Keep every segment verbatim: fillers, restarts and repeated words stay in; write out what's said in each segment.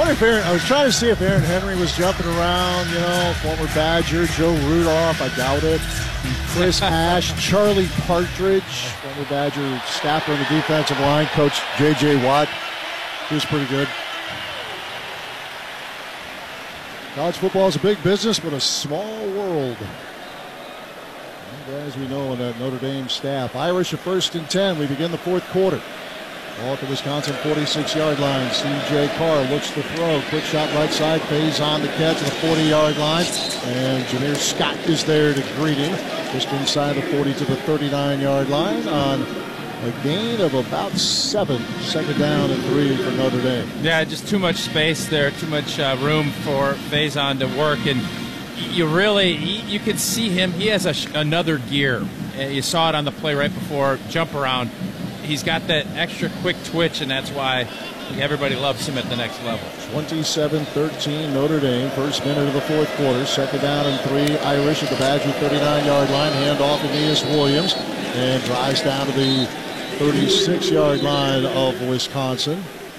wonder if Aaron, I was trying to see if Aaron Henry was jumping around, you know, former Badger, Joe Rudolph, I doubt it. Chris Ash, Charlie Partridge, former Badger staffer on the defensive line, Coach J J Watt. He was pretty good. College football is a big business, but a small world. And as we know on that Notre Dame staff, Irish are first and ten. We begin the fourth quarter. Ball at the Wisconsin forty-six-yard line. C J Carr looks to throw. Quick shot right side. Pays on the catch at the forty-yard line. And Jameer Scott is there to greet him. Just inside the forty to the thirty-nine-yard line on a gain of about seven. Second down and three for Notre Dame. Yeah, just too much space there. Too much uh, room for Faison to work. And you really, you can see him. He has a sh- another gear. You saw it on the play right before. Jump around. He's got that extra quick twitch, and that's why everybody loves him at the next level. twenty-seven thirteen Notre Dame. First minute of the fourth quarter. Second down and three. Irish at the Badger thirty-nine-yard line. Hand off Aeneas Williams. And drives down to the thirty-six-yard line of Wisconsin.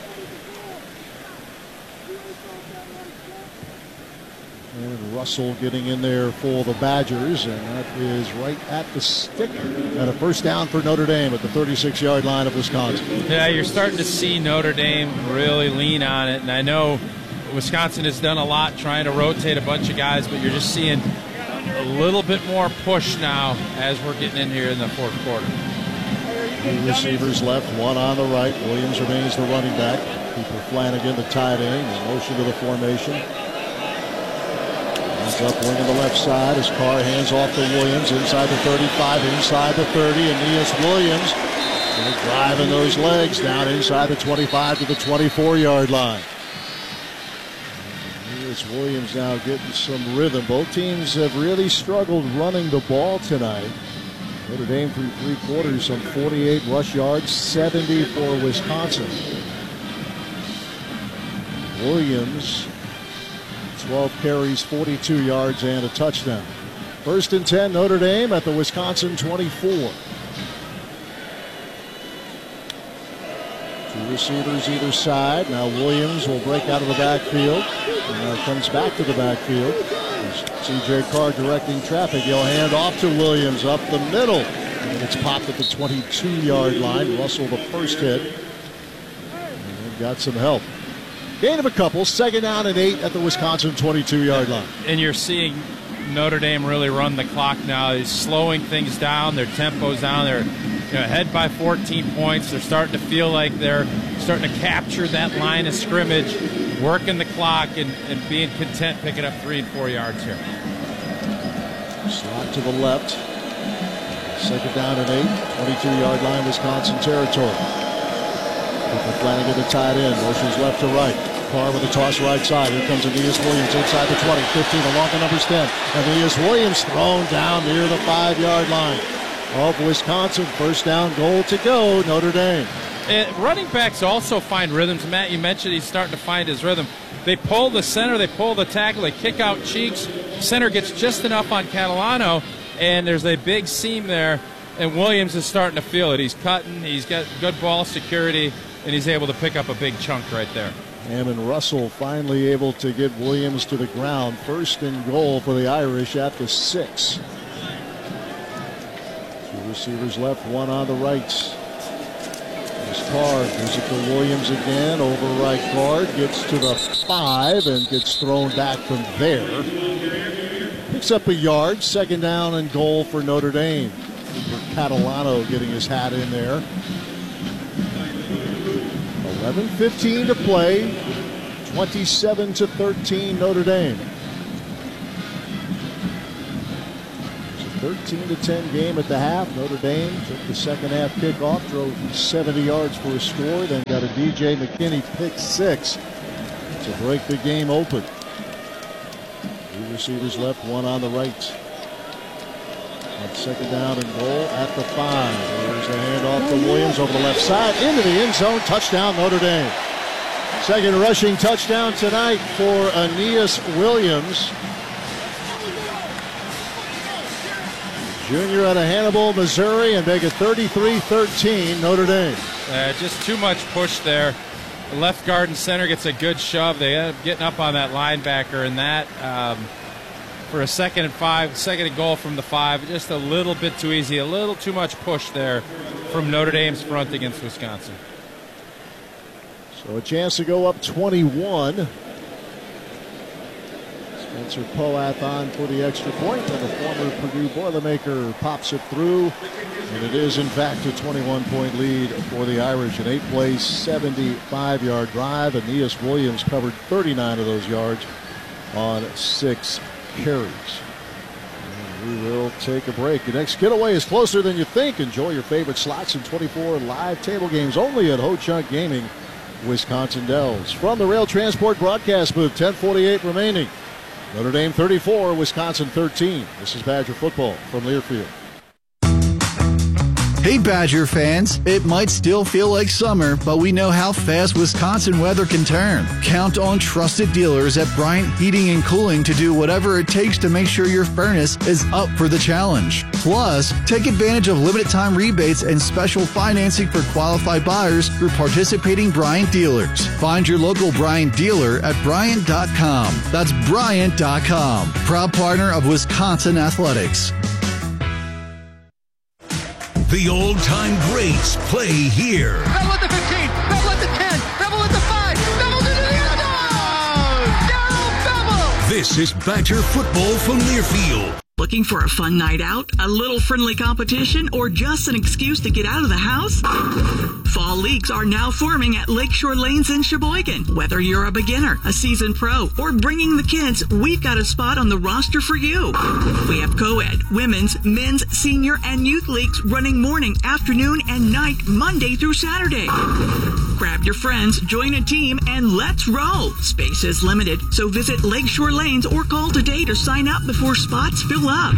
And Russell getting in there for the Badgers, and that is right at the stick. And a first down for Notre Dame at the thirty-six-yard line of Wisconsin. Yeah, you're starting to see Notre Dame really lean on it, and I know Wisconsin has done a lot trying to rotate a bunch of guys, but you're just seeing a little bit more push now as we're getting in here in the fourth quarter. Two receivers left, one on the right. Williams remains the running back. Cooper Flanagan, the tight end, in motion to the formation. He's up wing on the left side as Carr hands off to Williams inside the thirty-five, inside the thirty. Aeneas Williams driving those legs down inside the twenty-five to the twenty-four-yard line. Aeneas Williams now getting some rhythm. Both teams have really struggled running the ball tonight. Notre Dame through three quarters, some forty-eight rush yards, seventy for Wisconsin. Williams, twelve carries, forty-two yards, and a touchdown. First and ten, Notre Dame at the Wisconsin twenty-four. Two receivers either side. Now Williams will break out of the backfield. And now comes back to the backfield. C J Carr directing traffic. He'll hand off to Williams up the middle. And it's popped at the twenty-two-yard line. Russell the first hit. And got some help. Gain of a couple. Second down and eight at the Wisconsin twenty-two-yard line. And you're seeing Notre Dame really run the clock now. He's slowing things down. Their tempo's down. They're you know, ahead by fourteen points. They're starting to feel like they're starting to capture that line of scrimmage, working the clock, and, and being content picking up three and four yards here. Slot to the left. Second down and eight. twenty-two-yard line, Wisconsin territory. Cooper Flanagan, the tight end. Motions left to right. Carr with a toss right side. Here comes Aeneas Williams inside the twenty. fifteen along the numbers ten. Aeneas Williams thrown down near the five-yard line of Wisconsin. First down, goal to go, Notre Dame. And running backs also find rhythms. Matt, you mentioned he's starting to find his rhythm. They pull the center, they pull the tackle, they kick out cheeks. Center gets just enough on Catalano, and there's a big seam there, and Williams is starting to feel it. He's cutting, he's got good ball security, and he's able to pick up a big chunk right there. Hammond Russell finally able to get Williams to the ground. First and goal for the Irish at the six. Two receivers left, one on the right. Carr gives it to Williams again, over right guard, gets to the five and gets thrown back from there. Picks up a yard, second down and goal for Notre Dame. For Catalano getting his hat in there. eleven fifteen to play, twenty-seven to thirteen Notre Dame. thirteen to ten game at the half. Notre Dame took the second half kickoff, drove seventy yards for a score, then got a D J McKinney pick six to break the game open. Two receivers left, one on the right. On second down and goal at the five. There's the handoff to Williams over the left side into the end zone. Touchdown, Notre Dame. Second rushing touchdown tonight for Aeneas Williams. Junior out of Hannibal, Missouri, and make it thirty-three thirteen Notre Dame. Uh, just too much push there. The left guard and center gets a good shove. They end up getting up on that linebacker, and that um, for a second and five, second and goal from the five, just a little bit too easy, a little too much push there from Notre Dame's front against Wisconsin. So a chance to go up twenty-one. Spencer Poath on for the extra point, and the former Purdue Boilermaker pops it through. And it is, in fact, a twenty-one point lead for the Irish. An eight-play, seventy-five yard drive. Aeneas Williams covered thirty-nine of those yards on six carries. And we will take a break. The next getaway is closer than you think. Enjoy your favorite slots and twenty-four live table games only at Ho-Chunk Gaming, Wisconsin Dells. From the Rail Transport broadcast booth, ten forty-eight remaining. Notre Dame thirty-four, Wisconsin thirteen. This is Badger football from Learfield. Hey Badger fans, it might still feel like summer, but we know how fast Wisconsin weather can turn. Count on trusted dealers at Bryant Heating and Cooling to do whatever it takes to make sure your furnace is up for the challenge. Plus, take advantage of limited time rebates and special financing for qualified buyers through participating Bryant dealers. Find your local Bryant dealer at Bryant dot com. That's Bryant dot com. Proud partner of Wisconsin Athletics. The old-time greats play here. Bevel at the fifteen, Bevel at the ten, Bevel at the five, Bevel into the end zone! Darrell Bevel! This is Badger football from Learfield. Looking for a fun night out, a little friendly competition, or just an excuse to get out of the house? Fall leagues are now forming at Lakeshore Lanes in Sheboygan. Whether you're a beginner, a seasoned pro, or bringing the kids, we've got a spot on the roster for you. We have co-ed, women's, men's, senior, and youth leagues running morning, afternoon, and night, Monday through Saturday. Grab your friends, join a team, and let's roll. Space is limited, so visit Lakeshore Lanes or call today to sign up before spots fill up.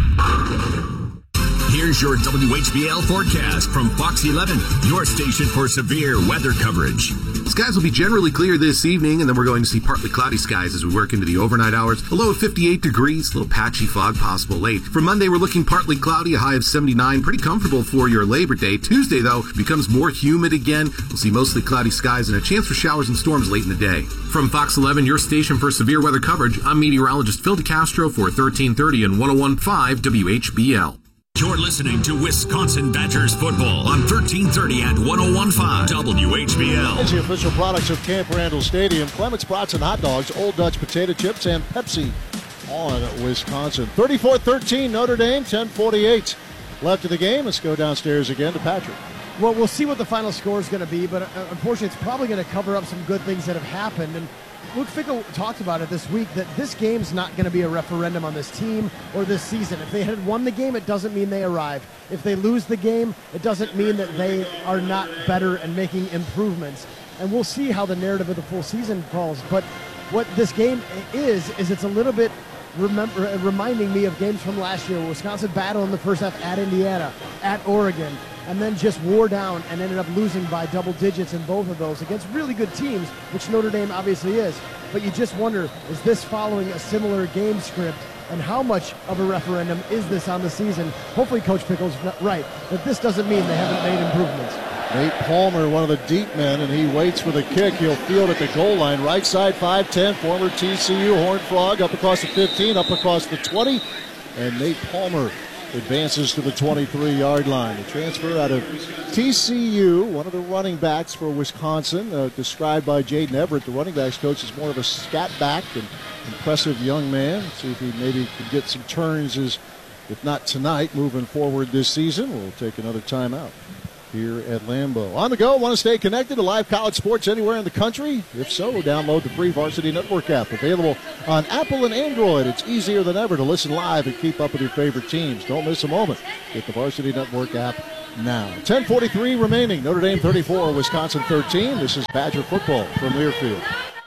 Here's your W H B L forecast from Fox eleven, your station for severe weather coverage. Skies will be generally clear this evening, and then we're going to see partly cloudy skies as we work into the overnight hours. A low of fifty-eight degrees, a little patchy fog possible late. For Monday, we're looking partly cloudy, a high of seventy-nine. Pretty comfortable for your Labor Day. Tuesday, though, becomes more humid again. We'll see mostly cloudy skies and a chance for showers and storms late in the day. From Fox eleven, your station for severe weather coverage, I'm meteorologist Phil DeCastro for thirteen thirty and one oh one point five W H B L. You're listening to Wisconsin Badgers football on thirteen thirty and one oh one point five W H B L. It's the official products of Camp Randall Stadium: Clements Brats and Hot Dogs, Old Dutch Potato Chips, and Pepsi on Wisconsin. thirty-four thirteen Notre Dame, ten forty-eight left of the game. Let's go downstairs again to Patrick. Well, we'll see what the final score is going to be, but uh, unfortunately it's probably going to cover up some good things that have happened. And Luke Fickell talked about it this week, that this game's not going to be a referendum on this team or this season. If they had won the game, it doesn't mean they arrived. If they lose the game, it doesn't mean that they are not better and making improvements. And we'll see how the narrative of the full season falls. But what this game is, is it's a little bit remember, reminding me of games from last year where Wisconsin battled in the first half at Indiana, at Oregon, and then just wore down and ended up losing by double digits in both of those against really good teams, which Notre Dame obviously is. But you just wonder, is this following a similar game script? And how much of a referendum is this on the season? Hopefully Coach Fickell's right, but this doesn't mean they haven't made improvements. Nate Palmer, one of the deep men, and he waits for the kick. He'll field at the goal line. Right side, five ten, former T C U Horned Frog, up across the fifteen, up across the twenty. And Nate Palmer advances to the twenty-three-yard line. The transfer out of T C U, one of the running backs for Wisconsin, uh, described by Jaden Everett, the running backs coach, as more of a scat back and impressive young man. Let's see if he maybe could get some turns, as, if not tonight, moving forward this season. We'll take another timeout here at Lambeau. On the go, want to stay connected to live college sports anywhere in the country? If so, download the free Varsity Network app, available on Apple and Android. It's easier than ever to listen live and keep up with your favorite teams. Don't miss a moment. Get the Varsity Network app now. ten forty-three remaining. Notre Dame thirty-four, Wisconsin thirteen. This is Badger football from Learfield.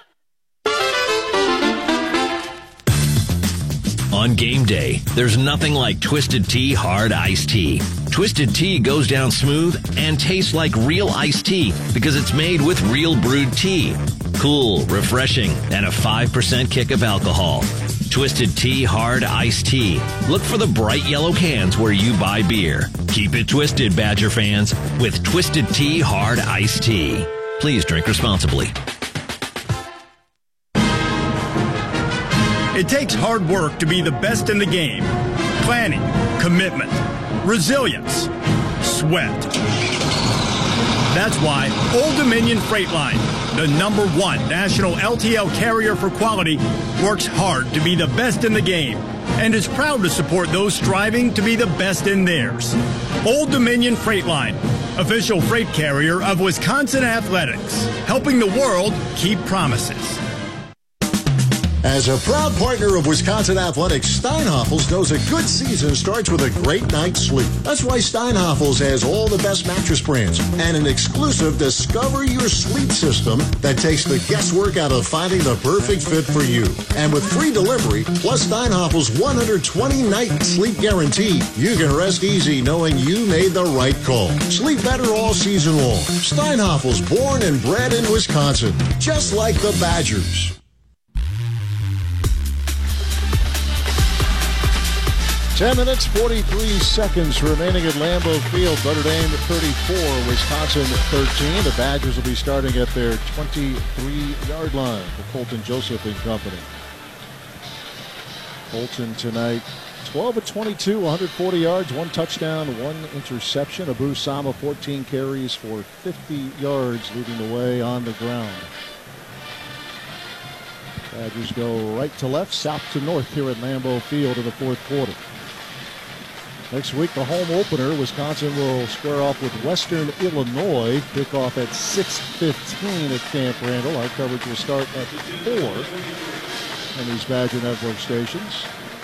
On game day, there's nothing like Twisted Tea Hard Iced Tea. Twisted Tea goes down smooth and tastes like real iced tea because it's made with real brewed tea. Cool, refreshing, and a five percent kick of alcohol. Twisted Tea Hard Iced Tea. Look for the bright yellow cans where you buy beer. Keep it twisted, Badger fans, with Twisted Tea Hard Iced Tea. Please drink responsibly. It takes hard work to be the best in the game. Planning, commitment, resilience, sweat. That's why Old Dominion Freight Line, the number one national L T L carrier for quality, works hard to be the best in the game and is proud to support those striving to be the best in theirs. Old Dominion Freight Line, official freight carrier of Wisconsin Athletics, helping the world keep promises. As a proud partner of Wisconsin Athletics, Steinhoffels knows a good season starts with a great night's sleep. That's why Steinhoffels has all the best mattress brands and an exclusive Discover Your Sleep system that takes the guesswork out of finding the perfect fit for you. And with free delivery, plus Steinhoffels' one hundred twenty night sleep guarantee, you can rest easy knowing you made the right call. Sleep better all season long. Steinhoffels, born and bred in Wisconsin, just like the Badgers. ten minutes, forty-three seconds remaining at Lambeau Field. Notre Dame thirty-four, Wisconsin thirteen. The Badgers will be starting at their twenty-three yard line for Colton Joseph and company. Colton tonight, twelve of twenty-two, one hundred forty yards, one touchdown, one interception. Abu Sama, fourteen carries for fifty yards, leading the way on the ground. Badgers go right to left, south to north here at Lambeau Field in the fourth quarter. Next week, the home opener, Wisconsin will square off with Western Illinois. Kickoff at six fifteen at Camp Randall. Our coverage will start at four on these Badger Network stations.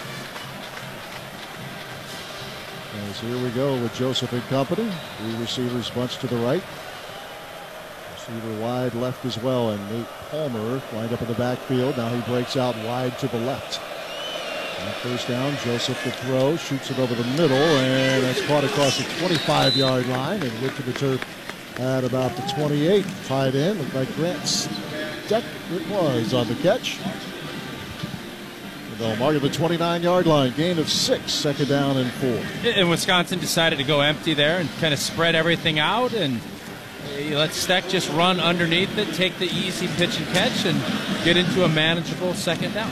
As here we go with Joseph and company. Three receivers bunched to the right. Receiver wide left as well, and Nate Palmer lined up in the backfield. Now he breaks out wide to the left. And first down, Joseph to throw, shoots it over the middle, and that's caught across the twenty-five yard line and went to the turf at about the twenty-eight. Tied in, looked like Grant Steck it was on the catch. They'll mark at the twenty-nine yard line, gain of six, second down and four. And Wisconsin decided to go empty there and kind of spread everything out and let Steck just run underneath it, take the easy pitch and catch, and get into a manageable second down.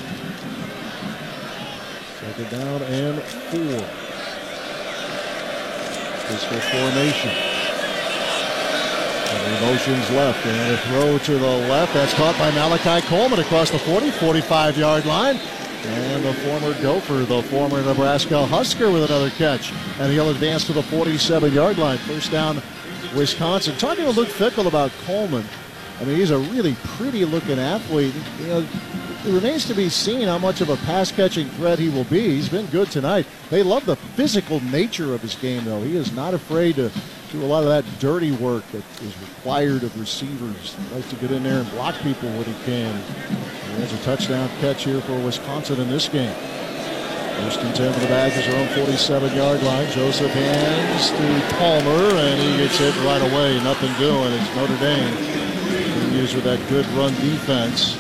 Second down and four. Pistol formation. And the motions left, and a throw to the left. That's caught by Malachi Coleman across the forty, forty-five yard line. And the former Gopher, the former Nebraska Husker with another catch. And he'll advance to the forty-seven yard line. First down, Wisconsin. Talking to Luke Fickell about Coleman. I mean, he's a really pretty-looking athlete. You know, it remains to be seen how much of a pass-catching threat he will be. He's been good tonight. They love the physical nature of his game, though. He is not afraid to do a lot of that dirty work that is required of receivers. He likes to get in there and block people when he can. And there's a touchdown catch here for Wisconsin in this game. First and ten for the Badgers, their own forty-seven yard line. Joseph hands to Palmer, and he gets hit right away. Nothing doing. It's Notre Dame. Continues with that good run defense.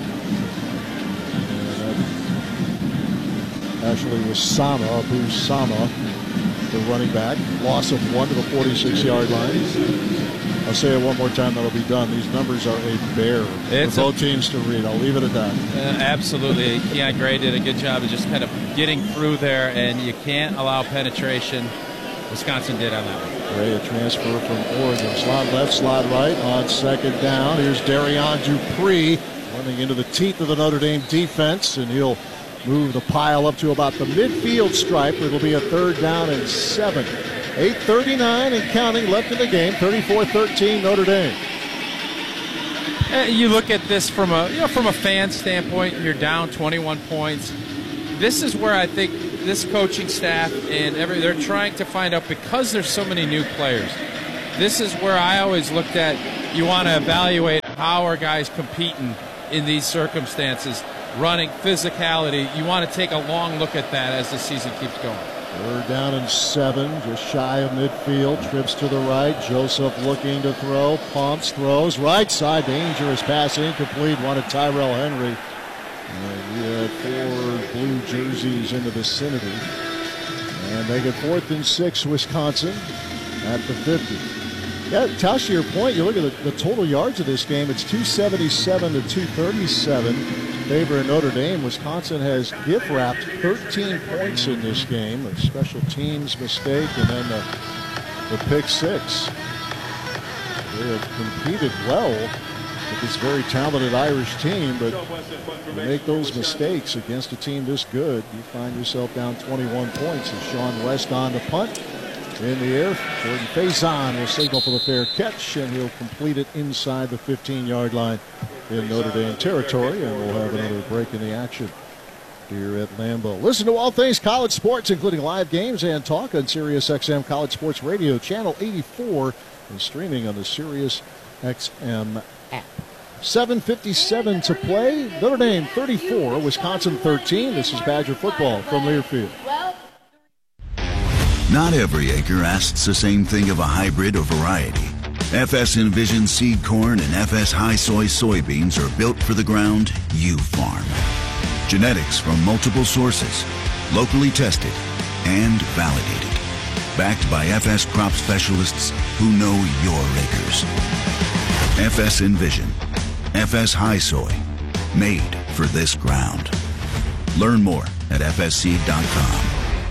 Actually was Sama, Abu Sama, the running back. Loss of one to the forty-six yard line. I'll say it one more time, that'll be done. These numbers are a bear it's for both a, teams to read. I'll leave it at that. Uh, absolutely. Keon Gray did a good job of just kind of getting through there, and you can't allow penetration. Wisconsin did on that one. Gray, a transfer from Oregon. Slot left, slot right on second down. Here's Darian Dupree running into the teeth of the Notre Dame defense, and he'll move the pile up to about the midfield stripe. It'll be a third down and seven. eight thirty-nine and counting left in the game. thirty-four thirteen Notre Dame. You look at this from a you know from a fan standpoint. You're down twenty-one points. This is where I think this coaching staff and every they're trying to find out, because there's so many new players. This is where I always looked at. You want to evaluate how are guys competing in these circumstances. Running, physicality, you want to take a long look at that as the season keeps going. Third down and seven, just shy of midfield. Trips to the right. Joseph looking to throw. Pumps, throws. Right side, dangerous pass, incomplete. Wanted Tyrell Henry. And we had four blue jerseys in the vicinity. And they get fourth and six, Wisconsin at the fifty. Yeah, Tosh, to your point, you look at the, the total yards of this game, it's two seventy-seven to two thirty-seven. Favor of Notre Dame. Wisconsin has gift-wrapped thirteen points in this game. A special teams mistake and then the, the pick six. They have competed well with this very talented Irish team, but you make those mistakes against a team this good, you find yourself down twenty-one points. As Sean West on the punt. In the air, Jordan Faison will signal for the fair catch, and he'll complete it inside the fifteen-yard line in Notre Dame territory, and we'll have another break in the action here at Lambeau. Listen to all things college sports, including live games and talk on Sirius X M College Sports Radio, Channel eighty-four, and streaming on the Sirius X M app. seven fifty-seven to play. Notre Dame thirty-four, Wisconsin thirteen. This is Badger football from Learfield. Not every acre asks the same thing of a hybrid or variety. F S Envision seed corn and F S High Soy soybeans are built for the ground you farm. Genetics from multiple sources, locally tested and validated. Backed by F S crop specialists who know your acres. F S Envision, F S High Soy, made for this ground. Learn more at f s seed dot com.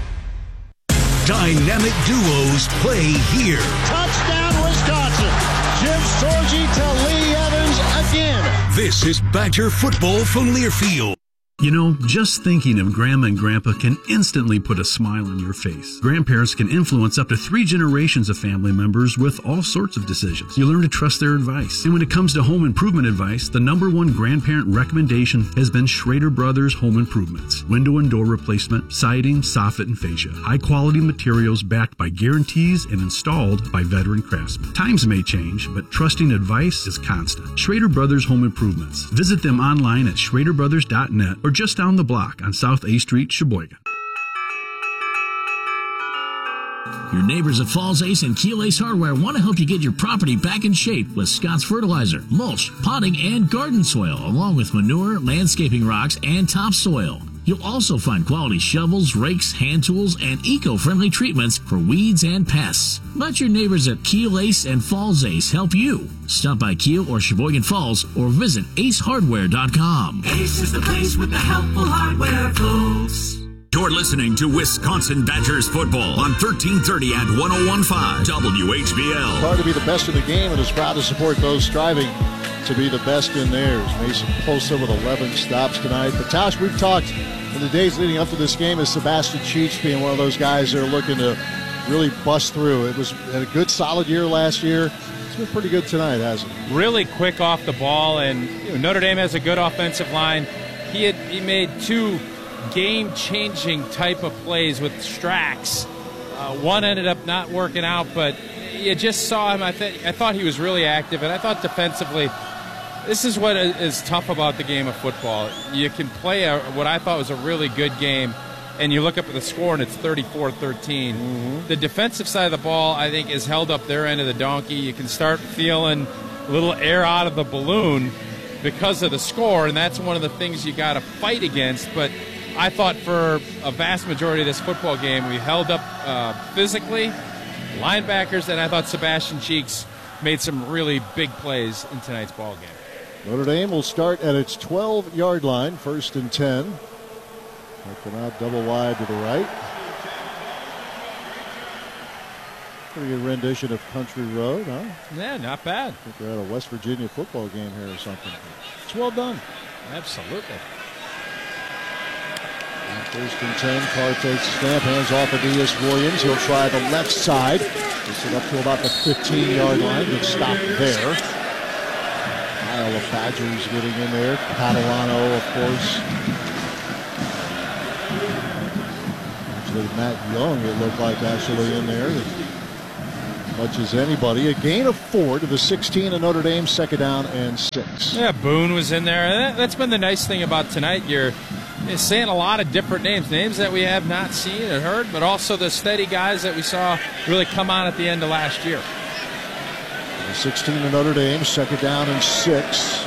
Dynamic duos play here. Touchdown, Wisconsin. Jim Sorgi to Lee Evans again. This is Badger football from Learfield. You know, just thinking of Grandma and Grandpa can instantly put a smile on your face. Grandparents can influence up to three generations of family members with all sorts of decisions. You learn to trust their advice. And when it comes to home improvement advice, the number one grandparent recommendation has been Schrader Brothers Home Improvements. Window and door replacement, siding, soffit, and fascia. High-quality materials backed by guarantees and installed by veteran craftsmen. Times may change, but trusting advice is constant. Schrader Brothers Home Improvements. Visit them online at schrader brothers dot net or just down the block on South A Street, Sheboygan. Your neighbors at Falls Ace and Keel Ace Hardware want to help you get your property back in shape with Scott's Fertilizer, mulch, potting, and garden soil, along with manure, landscaping rocks, and topsoil. You'll also find quality shovels, rakes, hand tools, and eco-friendly treatments for weeds and pests. Let your neighbors at Keel Ace and Falls Ace help you. Stop by Keel or Sheboygan Falls or visit ace hardware dot com. Ace is the place with the helpful hardware, folks. You're listening to Wisconsin Badgers football on thirteen thirty and one oh one point five W H B L. Hard to be the best in the game and is proud to support those striving to be the best in theirs. Mason Closa with eleven stops tonight. But Tosh, we've talked in the days leading up to this game as Sebastian Cheeks being one of those guys that are looking to really bust through. It was had a good solid year last year. It's been pretty good tonight, hasn't it? Really quick off the ball, and you know, Notre Dame has a good offensive line. He had he made two game-changing type of plays with Strax. Uh, one ended up not working out, but you just saw him. I, th- I thought he was really active, and I thought defensively, this is what is tough about the game of football. You can play a, what I thought was a really good game, and you look up at the score, and it's thirty-four thirteen. Mm-hmm. The defensive side of the ball, I think, is held up their end of the donkey. You can start feeling a little air out of the balloon because of the score, and that's one of the things you got to fight against. But I thought for a vast majority of this football game, we held up uh, physically, linebackers, and I thought Sebastian Cheeks made some really big plays in tonight's ball game. Notre Dame will start at its twelve-yard line, first and ten. Looking out double wide to the right. Pretty good rendition of Country Road, huh? Yeah, not bad. I think we're at a West Virginia football game here or something. It's well done. Absolutely. And first and ten, Carr takes a snap, hands off of D S Williams. He'll try the left side. Gets it up to about the fifteen-yard line. Good stop there. Pile of Badgers getting in there. Catalano, of course. Actually, Matt Young, it looked like, actually in there. As much as anybody. A gain of four to the sixteen of Notre Dame, second down and six. Yeah, Boone was in there. And that's been the nice thing about tonight. You're saying a lot of different names, names that we have not seen or heard, but also the steady guys that we saw really come on at the end of last year. The sixteen of Notre Dame, second down and six.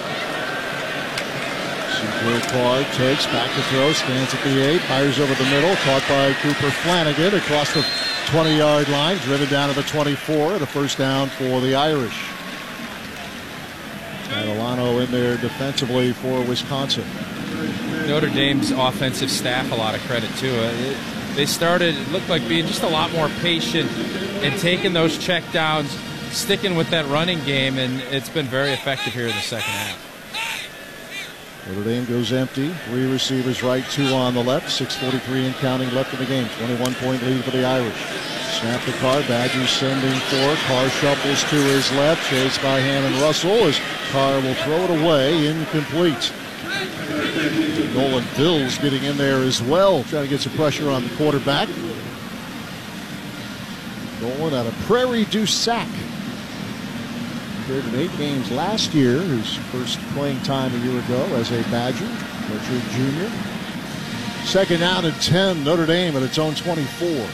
Super Carr takes back to throw, stands at the eight, fires over the middle, caught by Cooper Flanagan across the twenty-yard line, driven down to the twenty-four, and a first down for the Irish. Catalano in there defensively for Wisconsin. Notre Dame's offensive staff a lot of credit too. Uh, they started, it looked like being just a lot more patient and taking those check downs, sticking with that running game, and it's been very effective here in the second half. Notre Dame goes empty. Three receivers right, two on the left. six forty-three and counting left in the game. twenty-one point lead for the Irish. Snap the Carr. Badgers sending four. Carr shuffles to his left. Chased by Hammond Russell as Carr will throw it away. Incomplete. Nolan Dills getting in there as well, trying to get some pressure on the quarterback. Nolan out of Prairie du Sac. Appeared in eight games last year. His first playing time a year ago as a Badger, redshirt junior. Second down and ten, Notre Dame at its own twenty-four.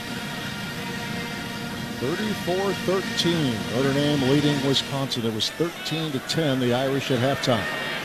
thirty-four thirteen, Notre Dame leading Wisconsin. It was thirteen to ten, the Irish at halftime.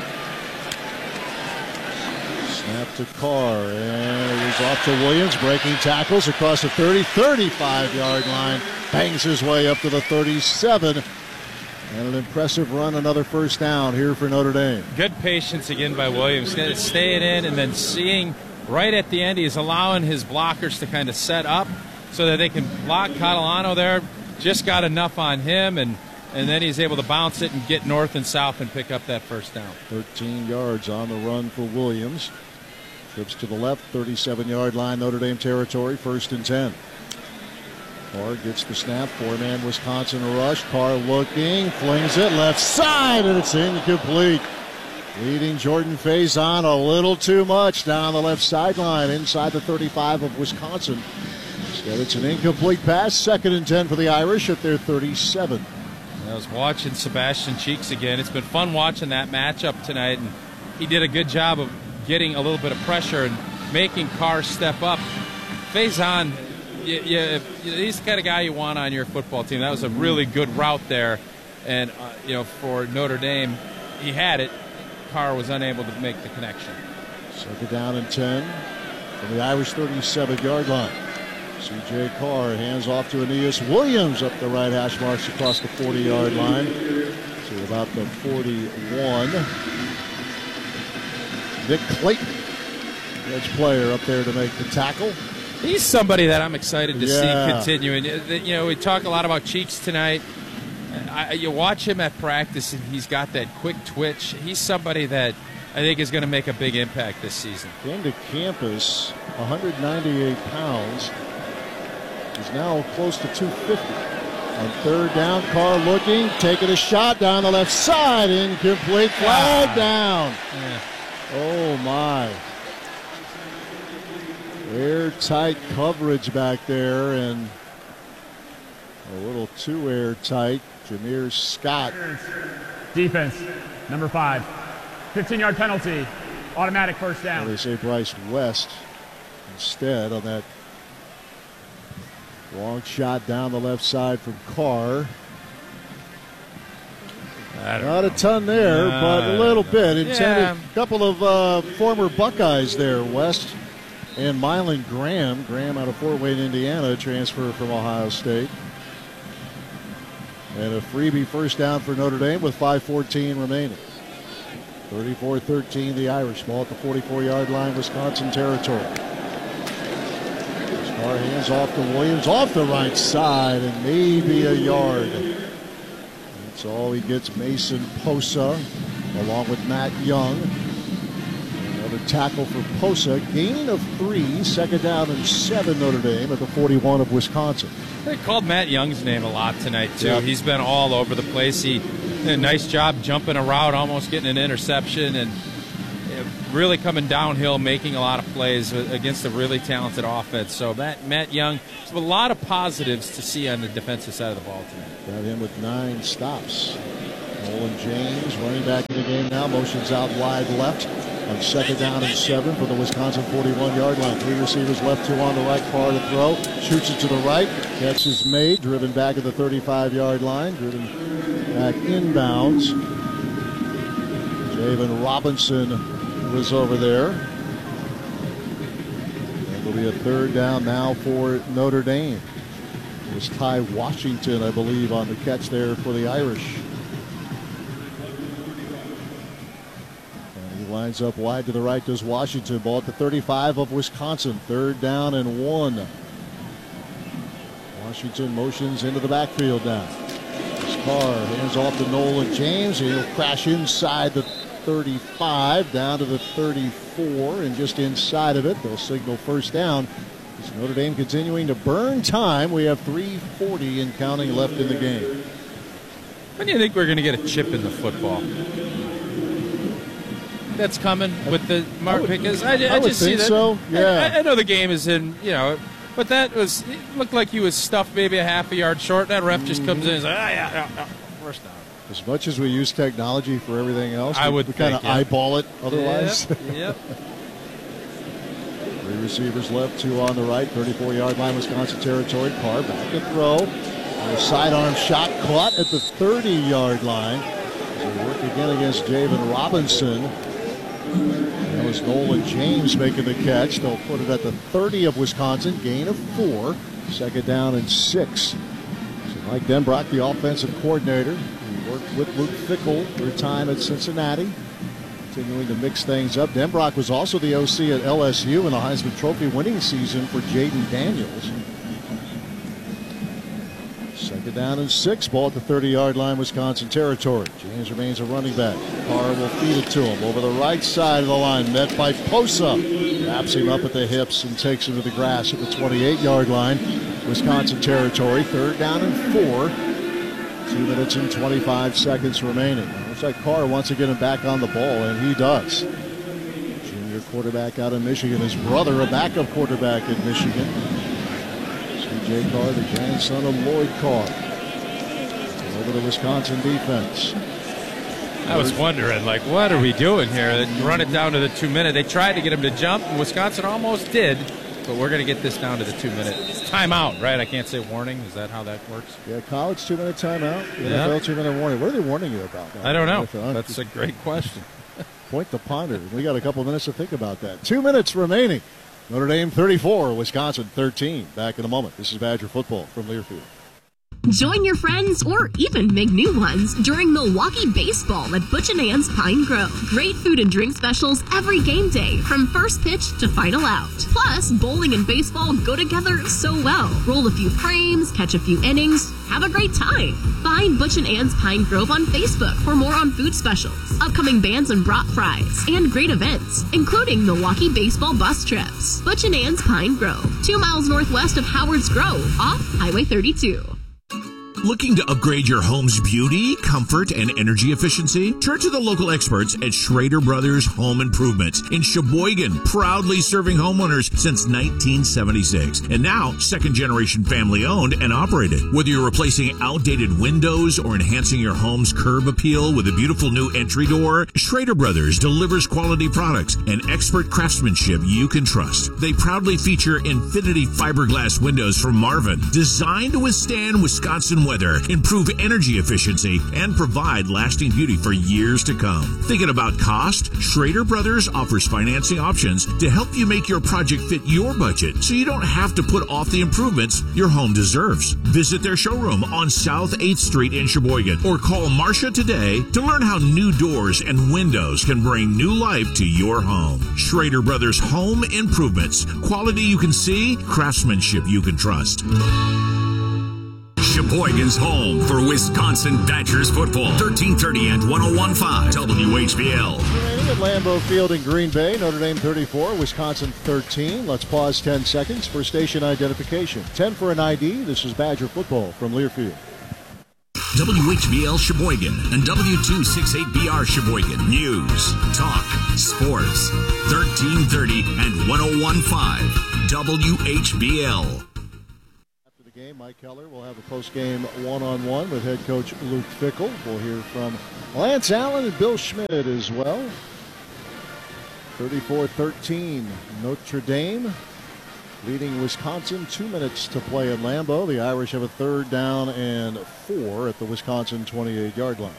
Snap to Carr, and it was off to Williams, breaking tackles across the thirty, thirty-five yard line. Bangs his way up to the thirty-seven. And an impressive run, another first down here for Notre Dame. Good patience again by Williams, staying in and then seeing right at the end, he's allowing his blockers to kind of set up so that they can block Catalano there. Just got enough on him, and, and then he's able to bounce it and get north and south and pick up that first down. thirteen yards on the run for Williams. Trips to the left, thirty-seven yard line, Notre Dame territory, first and ten. Carr gets the snap, four-man Wisconsin rush. Carr looking, flings it left side, and it's incomplete. Leading Jordan Faison a little too much down the left sideline inside the thirty-five of Wisconsin. Instead, it's an incomplete pass, second and ten for the Irish at their thirty-seven. I was watching Sebastian Cheeks again. It's been fun watching that matchup tonight, and he did a good job of getting a little bit of pressure and making Carr step up. Faison, yeah, yeah, he's the kind of guy you want on your football team. That was a really good route there, and uh, you know, for Notre Dame, he had it. Carr was unable to make the connection. Second down and ten from the Irish thirty-seven yard line. C J Carr hands off to Aeneas Williams up the right hash marks across the forty yard line to about the forty-one. Nick Clayton, edge player, up there to make the tackle. He's somebody that I'm excited to yeah. see continuing. You know, we talk a lot about Cheeks tonight. I, you watch him at practice, and he's got that quick twitch. He's somebody that I think is going to make a big impact this season. Came to campus, one hundred ninety-eight pounds. He's now close to two fifty. On third down, Carr looking, taking a shot down the left side. Incomplete, flag down. Yeah. Oh, my. Airtight coverage back there, and a little too airtight. Jameer Scott. Defense, number five. fifteen yard penalty, automatic first down. Well, they say Bryce West instead on that long shot down the left side from Carr. Not a ton there, uh, but a little bit. Intended. Yeah. A couple of uh, former Buckeyes there, West and Mylan Graham. Graham out of Fort Wayne, Indiana, transfer from Ohio State. And a freebie first down for Notre Dame with five fourteen remaining. thirty-four thirteen, the Irish. Ball at the forty-four yard line, Wisconsin territory. Carr hands off to Williams, off the right side, and maybe a yard. That's all he gets. Mason Posa, along with Matt Young. Another tackle for Posa. Gain of three, second down and seven, Notre Dame at the forty-one of Wisconsin. They called Matt Young's name a lot tonight, too. Yep. He's been all over the place. He did a nice job jumping a route, almost getting an interception, and really coming downhill, making a lot of plays against a really talented offense. So Matt, Matt Young, a lot of positives to see on the defensive side of the ball tonight. Got him with nine stops. Nolan James, running back in the game now, motions out wide left on second down and seven for the Wisconsin forty-one yard line. Three receivers left, two on the right, Carr to throw. Shoots it to the right. Catch is made, driven back at the thirty-five yard line, driven back inbounds. Javen Robinson was over there. It'll be a third down now for Notre Dame. was Ty Washington, I believe, on the catch there for the Irish. And he lines up wide to the right, does Washington. Ball at the thirty-five of Wisconsin. Third down and one. Washington motions into the backfield now. Carr hands off to Nolan James. He'll crash inside the thirty-five, down to the thirty-four, and just inside of it, they'll signal first down. As Notre Dame continuing to burn time. We have three forty and counting left in the game. When do you think we're going to get a chip in the football? That's coming with the Mark Pickens. I, I, I would just see think that. so. Yeah. I, I know the game is in, you know, but that was, it looked like he was stuffed maybe a half a yard short. That ref just comes in and says, ah, yeah, yeah, yeah, first down. As much as we use technology for everything else, I we, would we kind of think, yeah. eyeball it otherwise. Yep. yep. Three receivers left, two on the right, thirty-four-yard line, Wisconsin territory. Carr back to throw. A sidearm shot caught at the thirty-yard line. So we work again against Javen Robinson. That was Nolan James making the catch. They'll put it at the thirty of Wisconsin, gain of four. Second down and six. So Mike Denbrock, the offensive coordinator, he worked with Luke Fickell for a time at Cincinnati. Continuing to mix things up. Denbrock was also the O C at L S U in the Heisman Trophy winning season for Jaden Daniels. Second down and six. Ball at the thirty-yard line, Wisconsin territory. James remains a running back. Carr will feed it to him over the right side of the line. Met by Posa. Wraps him up at the hips and takes him to the grass at the twenty-eight-yard line. Wisconsin territory. Third down and four. Two minutes and twenty-five seconds remaining. Looks like Carr wants to get him back on the ball, and he does. Junior quarterback out of Michigan. His brother, a backup quarterback in Michigan. C J Carr, the grandson of Lloyd Carr. Over the Wisconsin defense. I was wondering, like, what are we doing here? They run it down to the two minute. They tried to get him to jump, and Wisconsin almost did. But we're going to get this down to the two-minute timeout, right? I can't say warning. Is that how that works? Yeah, college two-minute timeout. N F L Yep. two-minute warning. What are they warning you about now? I don't know. N F L? That's a great question. Point to ponder. We got a couple of minutes to think about that. Two minutes remaining. Notre Dame thirty-four, Wisconsin thirteen. Back in a moment. This is Badger Football from Learfield. Join your friends or even make new ones during Milwaukee Baseball at Butch and Ann's Pine Grove. Great food and drink specials every game day from first pitch to final out. Plus, bowling and baseball go together so well. Roll a few frames, catch a few innings, have a great time. Find Butch and Ann's Pine Grove on Facebook for more on food specials, upcoming bands and brat fries, and great events, including Milwaukee Baseball bus trips. Butch and Ann's Pine Grove, two miles northwest of Howard's Grove, off Highway thirty-two. Looking to upgrade your home's beauty, comfort, and energy efficiency? Turn to the local experts at Schrader Brothers Home Improvements in Sheboygan, proudly serving homeowners since nineteen seventy-six. And now, second-generation family-owned and operated. Whether you're replacing outdated windows or enhancing your home's curb appeal with a beautiful new entry door, Schrader Brothers delivers quality products and expert craftsmanship you can trust. They proudly feature Infinity fiberglass windows from Marvin, designed to withstand Wisconsin weather, improve energy efficiency, and provide lasting beauty for years to come. Thinking about cost? Schrader Brothers offers financing options to help you make your project fit your budget so you don't have to put off the improvements your home deserves. Visit their showroom on South eighth Street in Sheboygan or call Marcia today to learn how new doors and windows can bring new life to your home. Schrader Brothers Home Improvements. Quality you can see, craftsmanship you can trust. Sheboygan's home for Wisconsin Badgers football. thirteen thirty and one oh one point five W H B L. Remaining at Lambeau Field in Green Bay, Notre Dame thirty-four, Wisconsin thirteen. Let's pause ten seconds for station identification. ten for an I D. This is Badger football from Learfield. W H B L Sheboygan and W two sixty-eight B R Sheboygan. News, talk, sports. thirteen thirty and one oh one point five W H B L. Game. Mike Keller will have a post-game one-on-one with head coach Luke Fickell. We'll hear from Lance Allen and Bill Schmidt as well. thirty-four thirteen, Notre Dame leading Wisconsin. Two minutes to play at Lambeau. The Irish have a third down and four at the Wisconsin twenty-eight-yard line.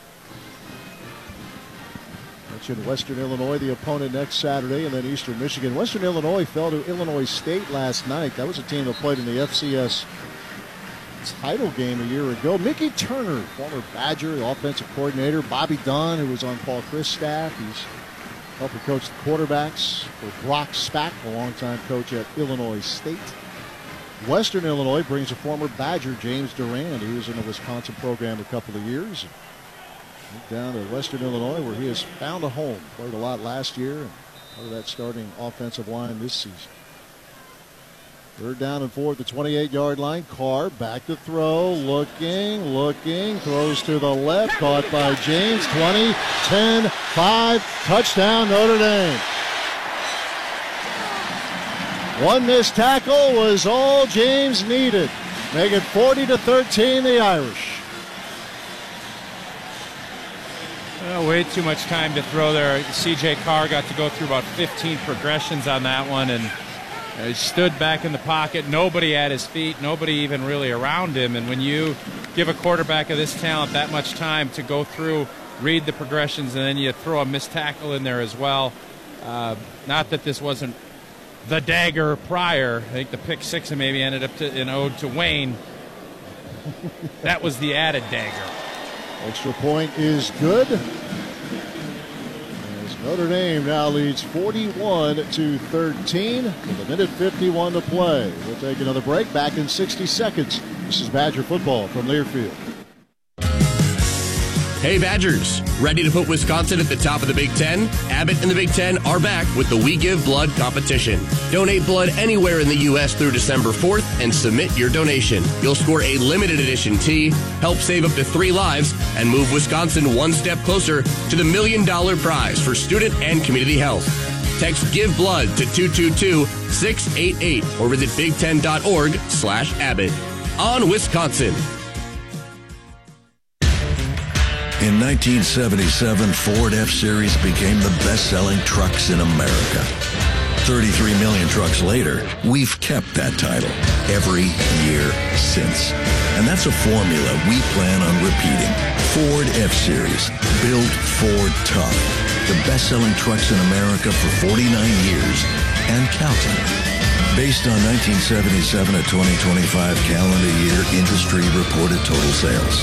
Mentioned Western Illinois, the opponent next Saturday, and then Eastern Michigan. Western Illinois fell to Illinois State last night. That was a team that played in the F C S title game a year ago. Mickey Turner, former Badger, the offensive coordinator. Bobby Dunn, who was on Paul Chryst' staff. He's helping coach the quarterbacks for Brock Spack, a longtime coach at Illinois State. Western Illinois brings a former Badger, James Durand. He was in the Wisconsin program a couple of years. Went down to Western Illinois, where he has found a home. Played a lot last year, and part of that starting offensive line this season. Third down and four at the twenty-eight-yard line. Carr back to throw, looking, looking, throws to the left, caught by James. twenty, ten, five, touchdown Notre Dame. One missed tackle was all James needed. Make it forty to thirteen, the Irish. Uh, way too much time to throw there. C J Carr got to go through about fifteen progressions on that one, and he stood back in the pocket. Nobody at his feet, nobody even really around him. And when you give a quarterback of this talent that much time to go through, read the progressions, and then you throw a missed tackle in there as well, uh, not that this wasn't the dagger prior. I think the pick six and maybe ended up to, an ode to Wayne. That was the added dagger. Extra point is good. As Notre Dame now leads forty-one to thirteen with a minute fifty-one to play. We'll take another break. Back in sixty seconds. This is Badger football from Learfield. Hey Badgers, ready to put Wisconsin at the top of the Big Ten? Abbott and the Big Ten are back with the We Give Blood competition. Donate blood anywhere in the U S through December fourth and submit your donation. You'll score a limited edition tee, help save up to three lives, and move Wisconsin one step closer to the million dollar prize for student and community health. Text Give Blood to two two two, six eight eight or visit big ten dot org slash Abbott. On Wisconsin. In nineteen seventy-seven, Ford F-Series became the best-selling trucks in America. thirty-three million trucks later, we've kept that title every year since. And that's a formula we plan on repeating. Ford F-Series, built Ford tough. The best-selling trucks in America for forty-nine years and counting. Based on nineteen seventy-seven to twenty twenty-five calendar year industry reported total sales.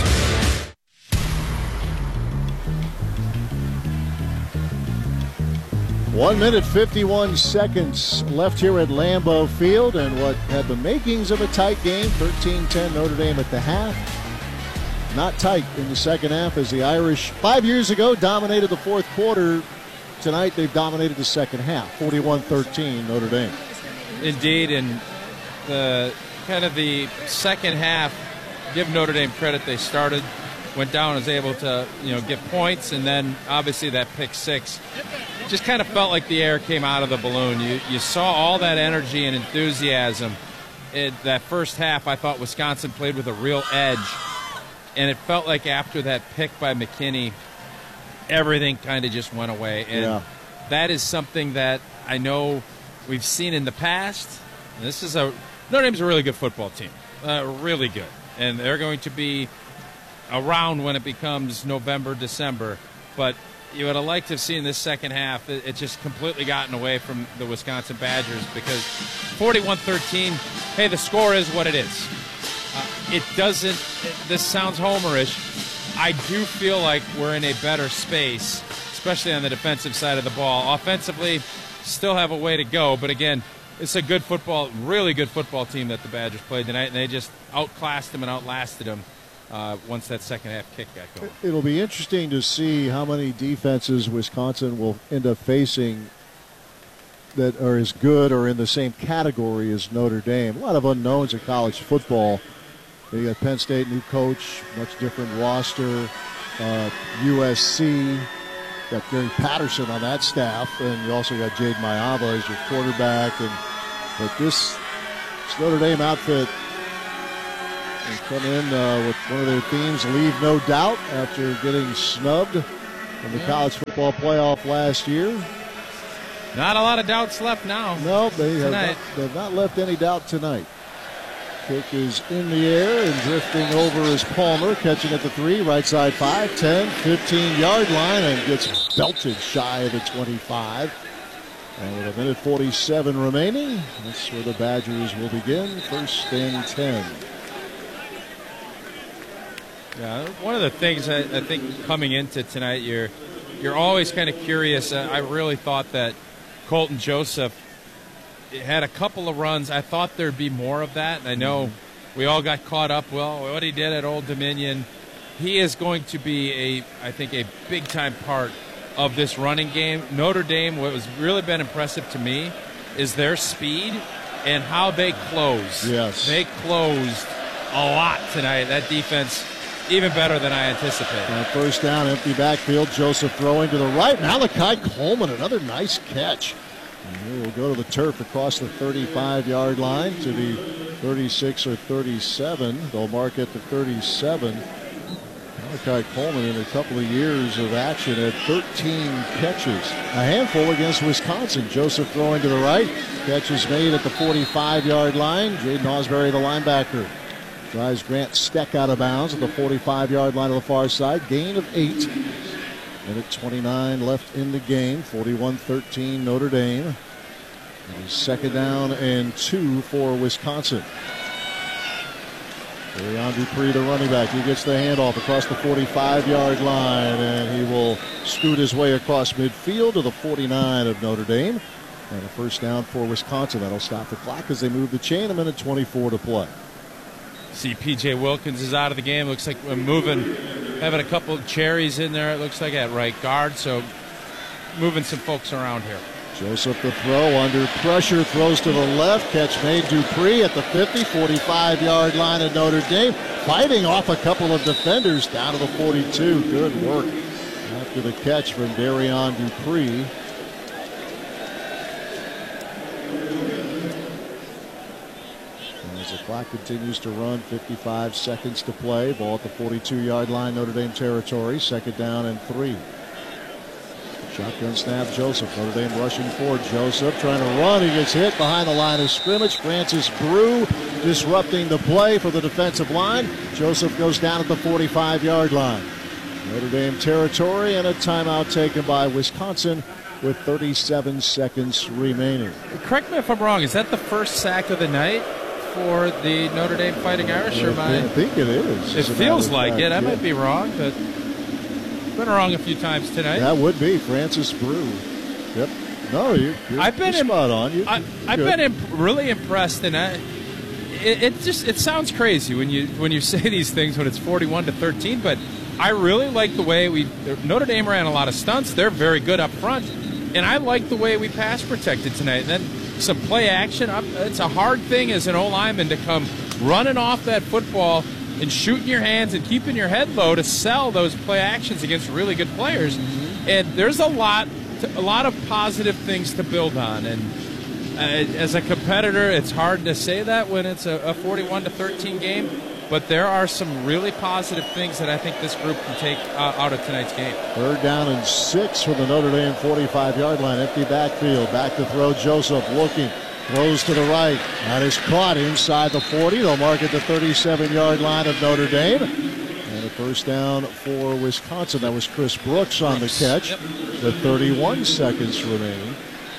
One minute, fifty-one seconds left here at Lambeau Field, and what had the makings of a tight game, thirteen ten Notre Dame at the half. Not tight in the second half as the Irish, five years ago, dominated the fourth quarter. Tonight, they've dominated the second half, forty-one thirteen Notre Dame. Indeed, and the kind of the second half, give Notre Dame credit, they started, went down, was able to, you know, get points, and then obviously that pick six. Just kind of felt like the air came out of the balloon. You you saw all that energy and enthusiasm. It, that first half, I thought Wisconsin played with a real edge, and it felt like after that pick by McKinney, everything kind of just went away. And yeah. that is something that I know we've seen in the past. This is a Notre Dame's a really good football team, uh, really good, and they're going to be around when it becomes November, December, but you would have liked to have seen this second half. It, it just completely gotten away from the Wisconsin Badgers because forty-one thirteen, hey, the score is what it is. Uh, it doesn't, it, this sounds homerish. I do feel like we're in a better space, especially on the defensive side of the ball. Offensively, still have a way to go, but again, it's a good football, really good football team that the Badgers played tonight, and they just outclassed them and outlasted them. Uh, once that second half kick got going. It'll be interesting to see how many defenses Wisconsin will end up facing that are as good or in the same category as Notre Dame. A lot of unknowns in college football. You got Penn State, new coach, much different roster. Uh, U S C, got Gary Patterson on that staff, and you also got Jade Mayava as your quarterback. And but this, this Notre Dame outfit, they come in uh, with one of their themes, Leave No Doubt, after getting snubbed in the college football playoff last year. Not a lot of doubts left now. No, they have not, they have not left any doubt tonight. Kick is in the air and drifting over is Palmer, catching at the three, right side five, ten, fifteen-yard line, and gets belted shy of the twenty-five. And with a minute forty-seven remaining, that's where the Badgers will begin, first and ten. Yeah, one of the things I, I think coming into tonight, you're you're always kind of curious. Uh, I really thought that Colton Joseph had a couple of runs. I thought there'd be more of that. And I know mm-hmm. we all got caught up. Well, what he did at Old Dominion, he is going to be a, I think, a big time part of this running game. Notre Dame, what has really been impressive to me is their speed and how they close. Yes, they closed a lot tonight. That defense, even better than I anticipated. Uh, first down, empty backfield. Joseph throwing to the right. Malachi Coleman, another nice catch. And he will go to the turf across the thirty-five-yard line to the thirty-six or thirty-seven. They'll mark it to thirty-seven. Malachi Coleman, in a couple of years of action, had thirteen catches. A handful against Wisconsin. Joseph throwing to the right. Catch is made at the forty-five-yard line. Jaden Osbury, the linebacker, drives Grant Steck out of bounds at the forty-five-yard line on the far side. Gain of eight. Minute twenty-nine left in the game. forty-one thirteen Notre Dame. And second down and two for Wisconsin. Darian Dupree, the running back. He gets the handoff across the forty-five-yard line, and he will scoot his way across midfield to the forty-nine of Notre Dame. And a first down for Wisconsin. That'll stop the clock as they move the chain. A minute twenty-four to play. See, P J Wilkins is out of the game. Looks like we're moving, having a couple of cherries in there, it looks like, at right guard. So moving some folks around here. Joseph the throw under pressure, throws to the left. Catch made. Dupree at the fifty, forty-five-yard line of Notre Dame. Fighting off a couple of defenders down to the forty-two. Good work after the catch from Darian Dupree. As the clock continues to run, fifty-five seconds to play. Ball at the forty-two-yard line, Notre Dame territory. Second down and three. Shotgun snap, Joseph. Notre Dame rushing forward. Joseph trying to run. He gets hit behind the line of scrimmage. Francis Brew disrupting the play for the defensive line. Joseph goes down at the forty-five-yard line. Notre Dame territory, and a timeout taken by Wisconsin with thirty-seven seconds remaining. Correct me if I'm wrong. Is that the first sack of the night for the Notre Dame Fighting Irish? Or I, I think it is. It feels like it. I might be wrong, but been wrong a few times tonight. That would be Francis Brew. Yep. No, you, you're, I've been you're spot on. You, I, I've been imp- really impressed, and I, it, it just it sounds crazy when you when you say these things when it's forty-one to thirteen. But I really like the way we Notre Dame ran a lot of stunts. They're very good up front, and I like the way we pass protected tonight. And then some play action. It's a hard thing as an O-lineman to come running off that football and shooting your hands and keeping your head low to sell those play actions against really good players. And there's a lot, to, a lot of positive things to build on. And uh, as a competitor, it's hard to say that when it's a, a forty-one to thirteen game. But there are some really positive things that I think this group can take uh, out of tonight's game. Third down and six from the Notre Dame forty-five-yard line. Empty backfield. Back to throw. Joseph looking. Throws to the right. That is caught inside the forty. They'll mark it the thirty-seven-yard line of Notre Dame. And a first down for Wisconsin. That was Chris Brooks on the catch yep. with thirty-one seconds remaining.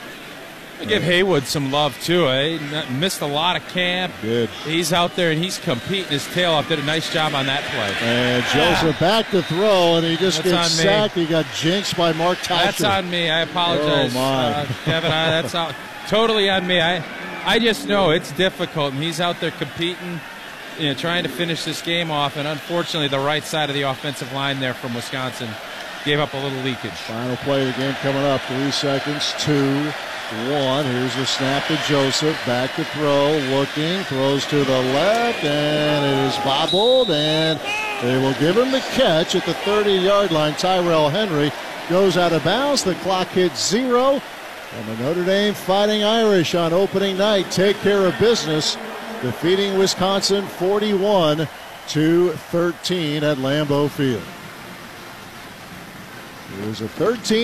I give Haywood some love, too. Eh? Missed a lot of camp. Good. He's out there, and he's competing his tail off. Did a nice job on that play. And Joseph yeah. back to throw, and he just that's gets sacked. He got jinxed by Mark Tauscher. That's on me. I apologize, oh, my. Uh, Kevin. I, that's out, totally on me. I, I just know it's difficult, and he's out there competing, you know, trying to finish this game off, and unfortunately the right side of the offensive line there from Wisconsin gave up a little leakage. Final play of the game coming up. Three seconds, two, one. Here's the snap to Joseph. Back to throw, looking, throws to the left, and it is bobbled, and they will give him the catch at the thirty-yard line. Tyrell Henry goes out of bounds. The clock hits zero. And the Notre Dame Fighting Irish on opening night take care of business, defeating Wisconsin forty-one to thirteen at Lambeau Field. It was a thirteen